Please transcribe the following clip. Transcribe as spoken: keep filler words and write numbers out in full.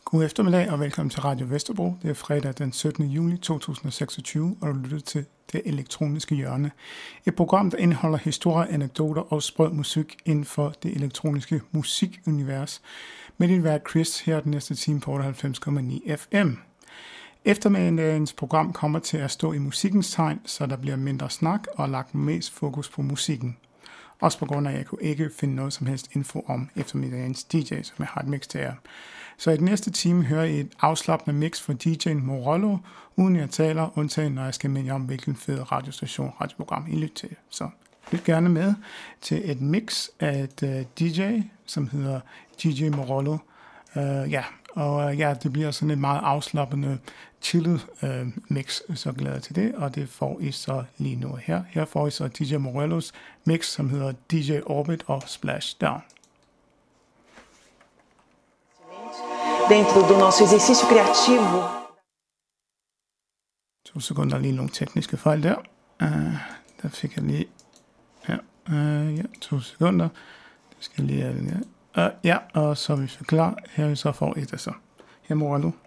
God eftermiddag og velkommen til Radio Vesterbro. Det er fredag den syttende juli to tusind og seksogtyve, og du lytter til Det Elektroniske Hjørne. Et program, der indeholder historier, anekdoter og sprød musik inden for det elektroniske musikunivers. Med din vært Chris her den næste time på otteoghalvfems komma ni F M. Eftermiddagens program kommer til at stå i musikkens tegn, så der bliver mindre snak og lagt mest fokus på musikken. Også på grund af, at jeg kunne ikke finde noget som helst info om eftermiddagens D J, som jeg har et mix til jer. Så i den næste time hører I et afslappende mix for D J'en Morello, uden jeg taler, undtagen når jeg skal minde om, hvilken fed radiostation, radioprogram I lytter til. Så lyt gerne med til et mix af et uh, D J, som hedder D J Morello. Uh, ja, og uh, ja, det bliver sådan et meget afslappende, chillet uh, mix, så glæder til det, og det får I så lige nu her. Her får I så D J Morellos mix, som hedder D J Orbit og Splash Down. Dentro do nosso exercício creativo. To sekunder, lige nogle tekniske fejl der. Uh, der fik jeg lige... Ja, uh, ja to sekunder. Det skal lige have den her. Uh, ja, og så er vi klar. Her så får I det så. Her Morello.